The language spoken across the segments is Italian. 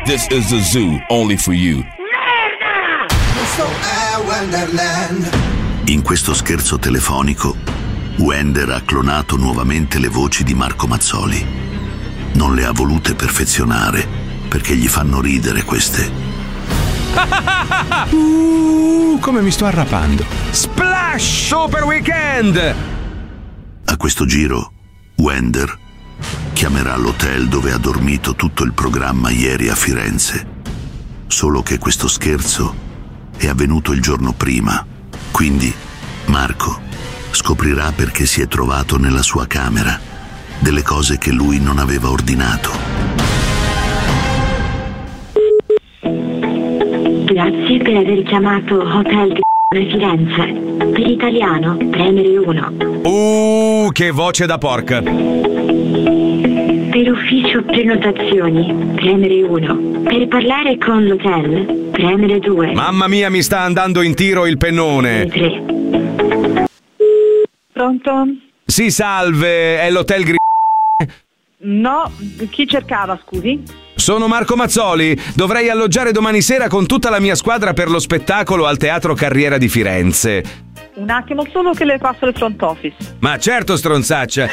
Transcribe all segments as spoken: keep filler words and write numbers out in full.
This is a zoo only for you. In questo scherzo telefonico, Wender ha clonato nuovamente le voci di Marco Mazzoli. Non le ha volute perfezionare perché gli fanno ridere queste. uh, come mi sto arrapando. Splash Super Weekend! A questo giro, Wender chiamerà l'hotel dove ha dormito tutto il programma ieri a Firenze. Solo che questo scherzo è avvenuto il giorno prima. Quindi Marco scoprirà perché si è trovato nella sua camera delle cose che lui non aveva ordinato. Grazie per aver chiamato Hotel Firenze. Per italiano, premere uno. Uh, che voce da porca. Per ufficio prenotazioni, premere uno. Per parlare con l'hotel, premere due. Mamma mia, mi sta andando in tiro il pennone. tre. Pronto? Sì, salve, è l'hotel Gri... No, chi cercava, scusi? Sono Marco Mazzoli, dovrei alloggiare domani sera con tutta la mia squadra per lo spettacolo al Teatro Carriera di Firenze. Un attimo solo che le passo il front office. Ma certo, stronzaccia.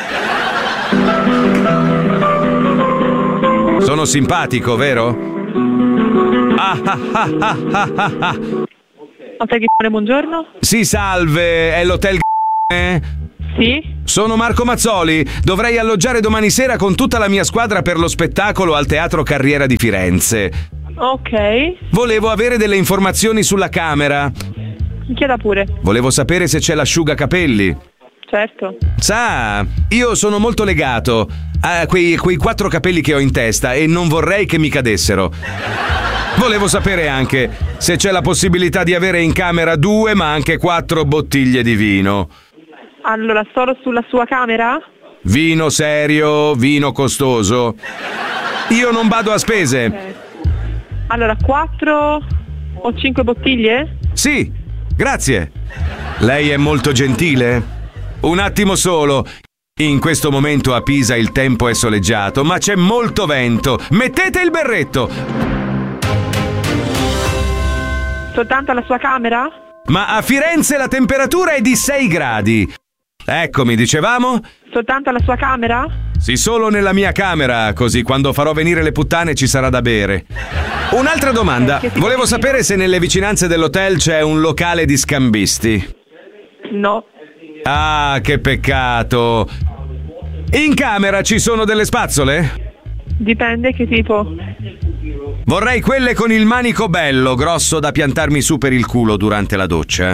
Sono simpatico, vero? Ah ah ah ah ah ah ah. Hotel Ghi- buongiorno? Sì, salve, è l'hotel Ghi- Sì? Sono Marco Mazzoli, dovrei alloggiare domani sera con tutta la mia squadra per lo spettacolo al Teatro Carriera di Firenze. Ok. Volevo avere delle informazioni sulla camera. Chieda pure. Volevo sapere se c'è l'asciugacapelli. Certo. Sa, io sono molto legato a quei, quei quattro capelli che ho in testa e non vorrei che mi cadessero. Volevo sapere anche se c'è la possibilità di avere in camera due ma anche quattro bottiglie di vino. Allora, solo sulla sua camera? Vino serio, vino costoso. Io non vado a spese. Okay. Allora, quattro o cinque bottiglie? Sì, grazie. Lei è molto gentile? Un attimo solo. In questo momento a Pisa il tempo è soleggiato, ma c'è molto vento. Mettete il berretto. Soltanto alla sua camera? Ma a Firenze la temperatura è di sei gradi. Eccomi, dicevamo? Soltanto alla sua camera? Sì, solo nella mia camera, così quando farò venire le puttane ci sarà da bere. Un'altra domanda. Volevo sapere se nelle vicinanze dell'hotel c'è un locale di scambisti. No. Ah, che peccato. In camera ci sono delle spazzole? Dipende che tipo. Vorrei quelle con il manico bello, grosso da piantarmi su per il culo durante la doccia.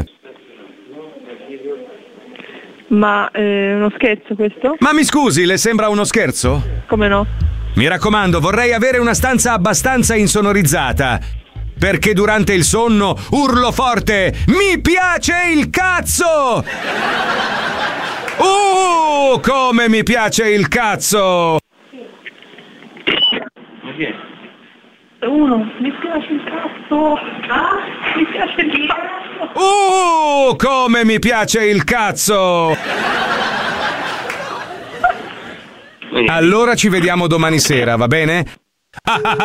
Ma è eh, uno scherzo questo? Ma mi scusi, le sembra uno scherzo? Come no? Mi raccomando, vorrei avere una stanza abbastanza insonorizzata, perché durante il sonno urlo forte: mi piace il cazzo! Uh, come mi piace il cazzo! Uno, mi piace il cazzo! Ah, mi piace il cazzo! Uh, come mi piace il cazzo! Allora ci vediamo domani sera, va bene?